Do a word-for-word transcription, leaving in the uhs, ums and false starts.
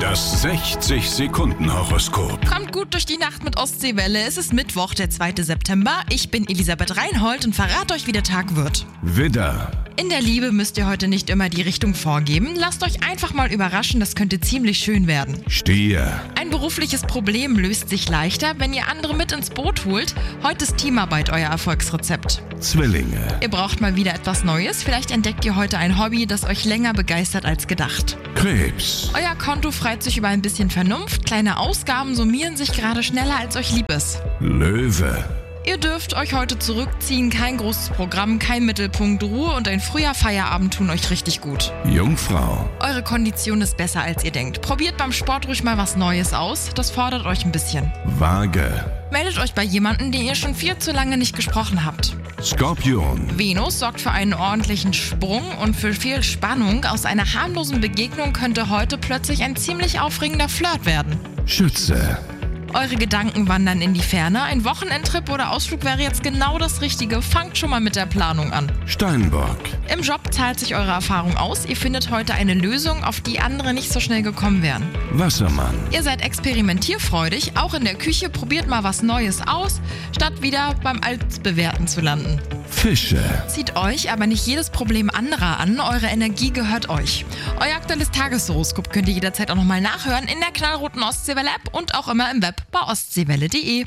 Das sechzig-Sekunden-Horoskop. Kommt gut durch die Nacht mit Ostseewelle. Es ist Mittwoch, der zweite September. Ich bin Elisabeth Reinhold und verrate euch, wie der Tag wird. Widder, In der Liebe müsst ihr heute nicht immer die Richtung vorgeben. Lasst euch einfach mal überraschen, das könnte ziemlich schön werden. Stier, Ein berufliches Problem löst sich leichter, wenn ihr andere mit ins Boot holt. Heute ist Teamarbeit euer Erfolgsrezept. Zwillinge, Ihr braucht mal wieder etwas Neues. Vielleicht entdeckt ihr heute ein Hobby, das euch länger begeistert als gedacht. Krebs, Euer Konto freut sich über ein bisschen Vernunft. Kleine Ausgaben summieren sich gerade schneller, als euch lieb ist. Löwe, Ihr dürft euch heute zurückziehen. Kein großes Programm, kein Mittelpunkt. Ruhe und ein früher Feierabend tun euch richtig gut. Jungfrau, Eure Kondition ist besser, als ihr denkt. Probiert beim Sport ruhig mal was Neues aus. Das fordert euch ein bisschen. Waage, Meldet euch bei jemandem, den ihr schon viel zu lange nicht gesprochen habt. Skorpion, Venus sorgt für einen ordentlichen Sprung und für viel Spannung. Aus einer harmlosen Begegnung könnte heute plötzlich ein ziemlich aufregender Flirt werden. Schütze, Eure Gedanken wandern in die Ferne. Ein Wochenendtrip oder Ausflug wäre jetzt genau das Richtige. Fangt schon mal mit der Planung an. Steinbock, Im Job zahlt sich eure Erfahrung aus. Ihr findet heute eine Lösung, auf die andere nicht so schnell gekommen wären. Wassermann, Ihr seid experimentierfreudig. Auch in der Küche probiert mal was Neues aus, statt wieder beim Altbewährten zu landen. Fische, Zieht euch aber nicht jedes Problem anderer an. Eure Energie gehört euch. Euer aktuelles Tageshoroskop könnt ihr jederzeit auch nochmal nachhören in der knallroten Ostseewelle-App und auch immer im Web bei ostseewelle punkt de.